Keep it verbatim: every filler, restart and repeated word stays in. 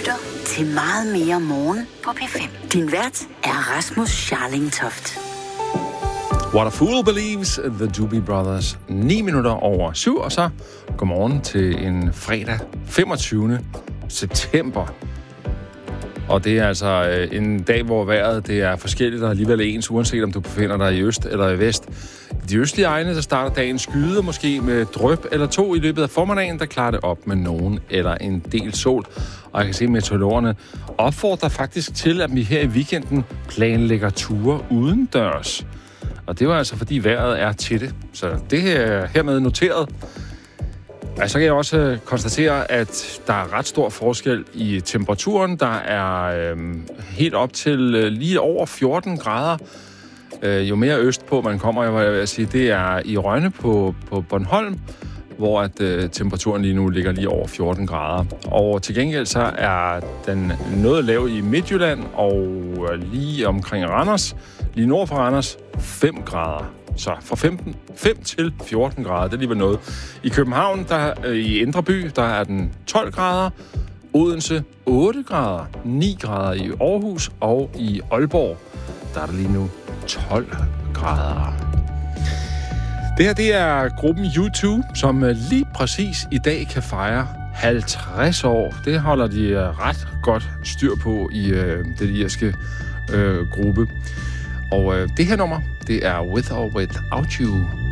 lytter til Meget mere morgen på P fem. Din vært er Rasmus Scharling-Toft. What a Fool Believes, The Doobie Brothers. ni minutter over syv, og så godmorgen til en fredag femogtyvende september. Og det er altså en dag, hvor vejret det er forskelligt og alligevel ens, uanset om du befinder dig i øst eller i vest. I de østlige egne, der starter dagen skyde, måske med dryp eller to i løbet af formiddagen, der klarer det op med nogen eller en del sol. Og jeg kan se, at meteorologerne opfordrer faktisk til, at vi her i weekenden planlægger ture udendørs. Og det var altså, fordi vejret er til det. Så det er hermed noteret. Og så kan jeg også konstatere, at der er ret stor forskel i temperaturen. Der er øh, helt op til øh, lige over fjorten grader. Øh, jo mere østpå man kommer, jeg vil sige, det er i Rønne på, på Bornholm, hvor at, øh, temperaturen lige nu ligger lige over fjorten grader. Og til gengæld så er den noget lav i Midtjylland og øh, lige omkring Randers, lige nord for Randers, fem grader. Så fra femten, fem til fjorten grader, det er alligevel noget. I København, der, øh, i Indre By, der er den tolv grader. Odense, otte grader. ni grader i Aarhus, og i Aalborg, der er der lige nu tolv grader. Det her, det er gruppen U to, som lige præcis i dag kan fejre halvtreds år. Det holder de ret godt styr på i øh, det irske øh, gruppe. Og øh, det her nummer, det er With or Without You.